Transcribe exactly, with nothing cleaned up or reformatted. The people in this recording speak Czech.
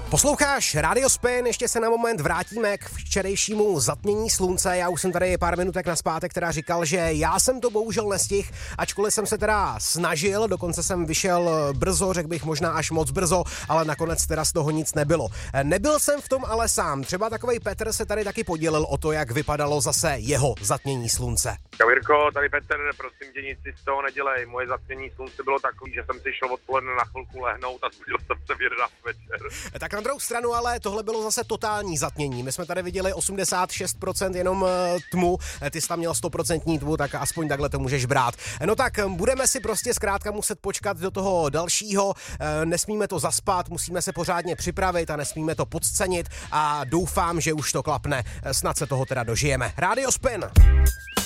Posloucháš Radio Spin, ještě se na moment vrátíme k včerejšímu zatmění slunce. Já už jsem tady pár minutek naspátek teda říkal, že já jsem to bohužel nestihl, ačkoliv jsem se teda snažil, dokonce jsem vyšel brzo, řekl bych možná až moc brzo, ale nakonec teda z toho nic nebylo. Nebyl jsem v tom ale sám, třeba takovej Petr se tady taky podělil o to, jak vypadalo zase jeho zatmění slunce. Čau Jirko, tady Petr, prosím tě, nic si z toho nedělej. Moje zatmění slunce bylo takový, že jsem si šel odpoledne na chvilku lehnout a zbudil jsem se v jedenáct večer. Tak na druhou stranu, ale tohle bylo zase totální zatmění. My jsme tady viděli osmdesát šest procent jenom tmu, ty jsi tam měl sto procent tmu, tak aspoň takhle to můžeš brát. No tak budeme si prostě zkrátka muset počkat do toho dalšího, nesmíme to zaspat, musíme se pořádně připravit a nesmíme to podcenit a doufám, že už to klapne. Snad se toho teda dožijeme. Radio Spin.